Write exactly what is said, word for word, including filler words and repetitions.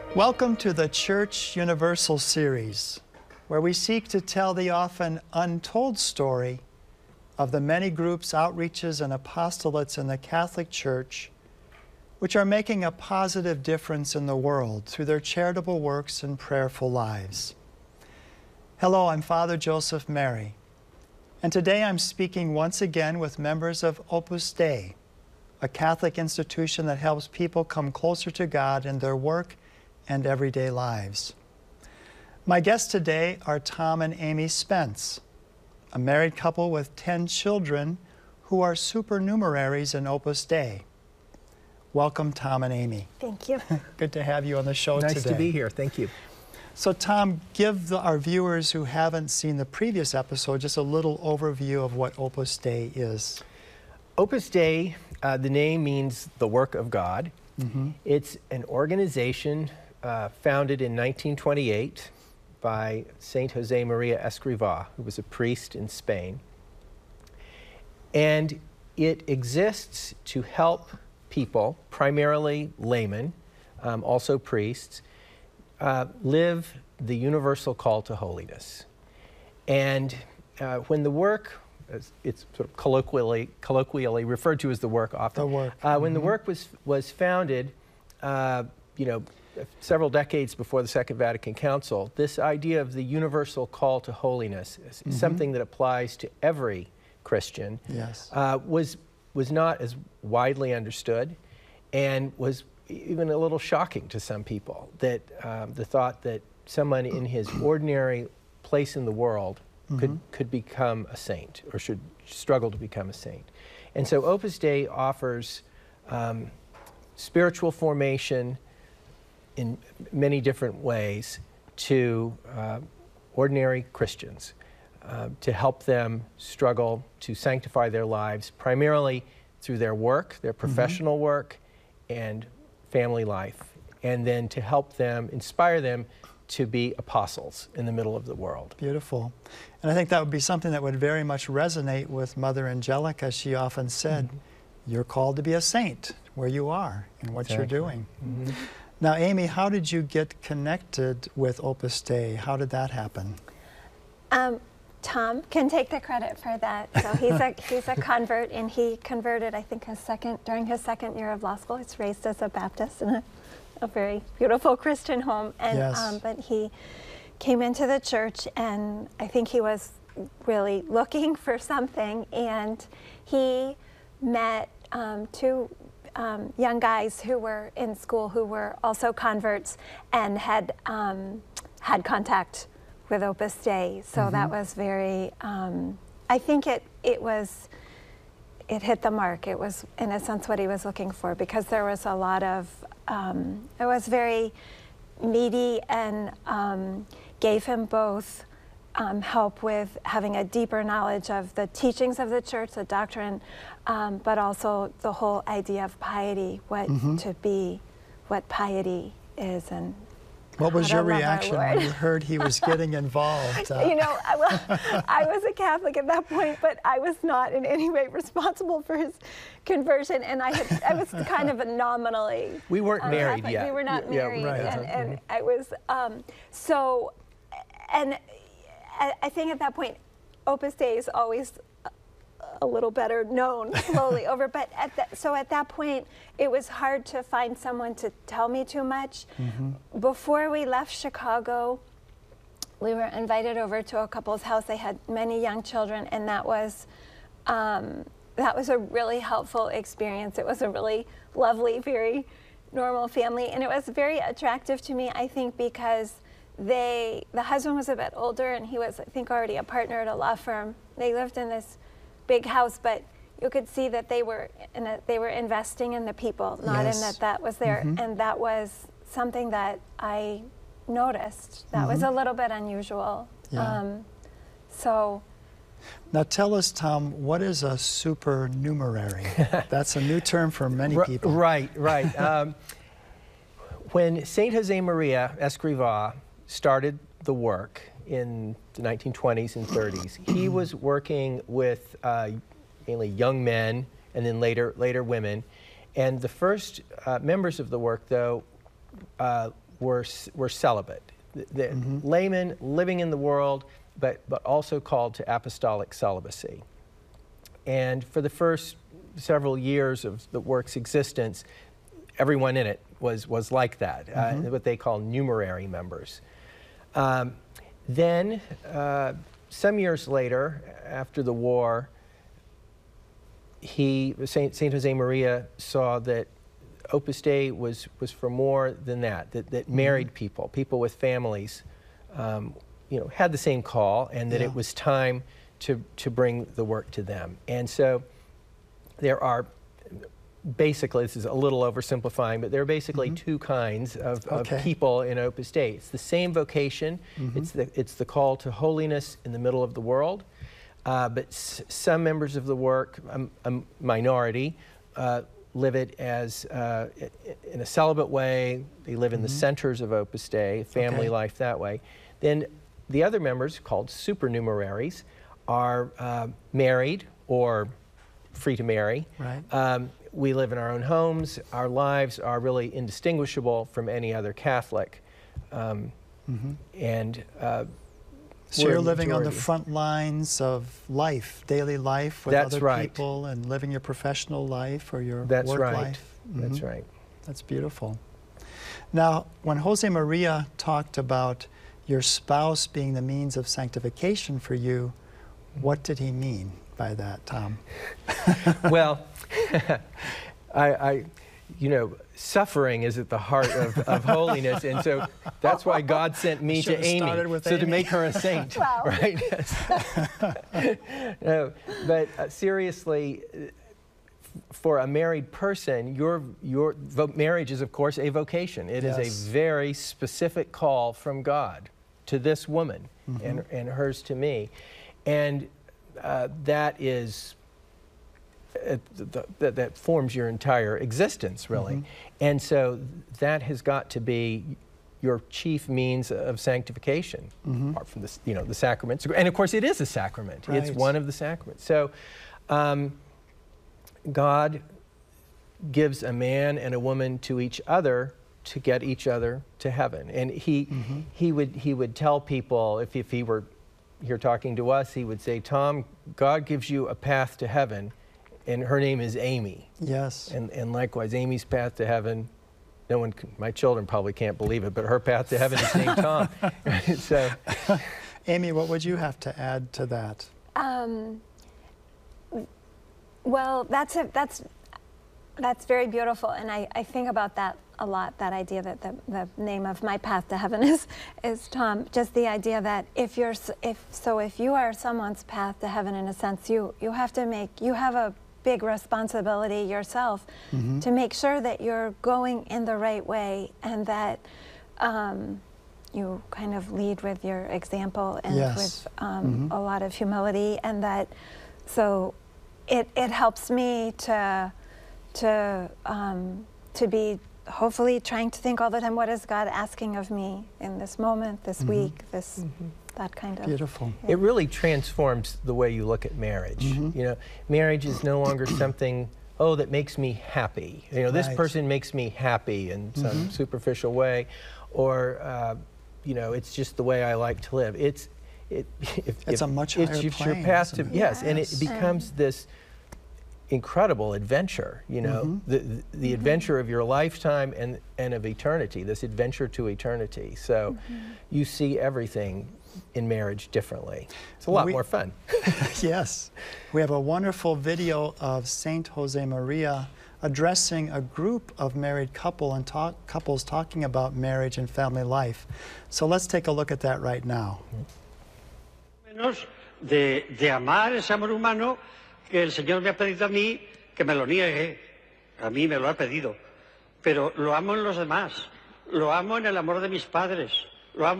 Welcome to the Church Universal series, where we seek to tell the often untold story of the many groups, outreaches, and apostolates in the Catholic Church which are making a positive difference in the world through their charitable works and prayerful lives. Hello, I'm Father Joseph Mary, and today I'm speaking once again with members of Opus Dei, a Catholic institution that helps people come closer to God in their work and everyday lives. My guests today are Tom and Amy Spence, a married couple with ten children who are supernumeraries in Opus Dei. Welcome, Tom and Amy. Thank you. Good to have you on the show nice today. Nice to be here. Thank you. So, Tom, give the, our viewers who haven't seen the previous episode just a little overview of what Opus Dei is. Opus Dei, uh, the name means the work of God. Mm-hmm. It's an organization uh, founded in nineteen twenty-eight by Saint Jose Maria Escrivá, who was a priest in Spain. And it exists to help people, primarily laymen, um, also priests, uh, live the universal call to holiness. And uh, when the work, as it's sort of colloquially, colloquially referred to as the work often, the work. Uh, when mm-hmm. the work was, was founded, uh, you know, several decades before the Second Vatican Council, this idea of the universal call to holiness is mm-hmm. something that applies to every Christian, yes. uh, was was not as widely understood, and was even a little shocking to some people, that um, the thought that someone in his ordinary place in the world mm-hmm. could, could become a saint, or should struggle to become a saint. And so Opus Dei offers um, spiritual formation in many different ways to uh, ordinary Christians, Uh, to help them struggle to sanctify their lives, primarily through their work, their professional mm-hmm. work, and family life, and then to help them, inspire them to be apostles in the middle of the world. Beautiful. And I think that would be something that would very much resonate with Mother Angelica. She often said, mm-hmm. you're called to be a saint where you are and what exactly. you're doing. Mm-hmm. Now, Amy, how did you get connected with Opus Dei? How did that happen? Um, Tom can take the credit for that. So he's a he's a convert, and he converted, I think, his second during his second year of law school. He's raised as a Baptist in a, a very beautiful Christian home, and yes. um, but he came into the church, and I think he was really looking for something, and he met um, two um, young guys who were in school who were also converts and had um, had contact with Opus Dei, so mm-hmm. that was very, um, I think it it was, it hit the mark. It was, in a sense, what he was looking for, because there was a lot of, um, it was very meaty, and um, gave him both um, help with having a deeper knowledge of the teachings of the church, the doctrine, um, but also the whole idea of piety, what mm-hmm. to be, what piety is, and what was your reaction when you heard he was getting involved? Uh, you know, I, well, I was a Catholic at that point, but I was not in any way responsible for his conversion, and I had, I was kind of a nominally. We weren't um, married Catholic. yet. We were not yeah, married, right. and, and mm-hmm. I was um, so, and I, I think at that point, Opus Dei is always a little better known slowly over, but at that, so at that point it was hard to find someone to tell me too much. mm-hmm. Before we left Chicago, we were invited over to a couple's house. They had many young children, and that was um, that was a really helpful experience. It was a really lovely, very normal family, and it was very attractive to me, I think, because they the husband was a bit older, and he was, I think, already a partner at a law firm. They lived in this big house, but you could see that they were in a, they were investing in the people, not yes. in that that was there, mm-hmm. and that was something that I noticed. That mm-hmm. was a little bit unusual. Yeah. Um, so, now tell us, Tom, what is a supernumerary? That's a new term for many R- people. Right, right. um, when Saint Jose Maria Escrivá started the work in the nineteen twenties and thirties, he was working with uh, mainly young men, and then later later women. And the first uh, members of the work, though, uh, were, were celibate. The, the mm-hmm. laymen living in the world, but, but also called to apostolic celibacy. And for the first several years of the work's existence, everyone in it was, was like that, mm-hmm. uh, what they call numerary members. Um, then, uh, some years later, after the war, he, Saint, Saint Josemaria saw that Opus Dei was, was for more than that, that, that mm-hmm. married people, people with families, um, you know, had the same call, and that yeah. it was time to, to bring the work to them. And so there are basically, this is a little oversimplifying, but there are basically mm-hmm. two kinds of, okay. of people in Opus Dei. It's the same vocation. Mm-hmm. It's the it's the call to holiness in the middle of the world. Uh, but s some members of the work, a, a minority, uh, live it as uh, in a celibate way. They live in mm-hmm. the centers of Opus Dei, family okay. life that way. Then the other members, called supernumeraries, are uh, married or free to marry. Right. Um, we live in our own homes. Our lives are really indistinguishable from any other Catholic. Um, mm-hmm. And uh, so you're living on the front lines of life, daily life with That's other right. people, and living your professional life or your That's work right. life. Mm-hmm. That's right. That's beautiful. Now, when Josemaria talked about your spouse being the means of sanctification for you, what did he mean by that, Tom? Well, I, I, you know, suffering is at the heart of, of holiness, and so that's why God sent me to Amy, so Amy. to make her a saint, wow. right? No, but uh, seriously, for a married person, your your marriage is, of course, a vocation. It yes. is a very specific call from God to this woman, mm-hmm. and and hers to me, and uh, that is. Uh, th th that forms your entire existence, really. Mm-hmm. And so that has got to be your chief means of sanctification, mm-hmm. apart from this, you know, the sacraments. And of course, it is a sacrament. Right. It's one of the sacraments. So um, God gives a man and a woman to each other to get each other to heaven. And he, mm-hmm. he, would, he would tell people, if, if he were here talking to us, he would say, Tom, God gives you a path to heaven, and her name is Amy. Yes. And, and likewise, Amy's path to heaven, no one, can, my children probably can't believe it, but her path to heaven is named Tom. So, Amy, what would you have to add to that? Um, well, that's, a, that's, that's very beautiful, and I, I think about that a lot, that idea that the, the name of my path to heaven is, is Tom. Just the idea that if you're, if, so if you are someone's path to heaven, in a sense, you, you have to make, you have a big responsibility yourself mm-hmm. to make sure that you're going in the right way, and that um, you kind of lead with your example and yes. with um, mm-hmm. a lot of humility, and that so it, it helps me to to um, to be hopefully trying to think all the time, what is God asking of me in this moment, this mm-hmm. week, this mm-hmm. that kind of beautiful. Yeah. It really transforms the way you look at marriage. Mm-hmm. You know, marriage is no longer something, oh, that makes me happy. You know, this right. person person makes me happy in some mm-hmm. superficial way, or uh, you know, it's just the way I like to live. It's it. If, it's if, a much it's higher your, plane, your path to isn't it? yes, yes, and it becomes this incredible adventure, you know, mm-hmm. the, the, the mm-hmm. adventure of your lifetime and, and of eternity, this adventure to eternity. So mm-hmm. you see everything in marriage differently. It's a lot we, more fun. Yes. We have a wonderful video of Saint Josemaria addressing a group of married couple and talk, couples talking about marriage and family life. So let's take a look at that right now. Menos de, de amar ese amor humano que el Señor me ha pedido a mí que me lo niegue. A mí me lo ha pedido. Pero lo amo en los demás. Lo amo en el amor de mis padres. Lo amo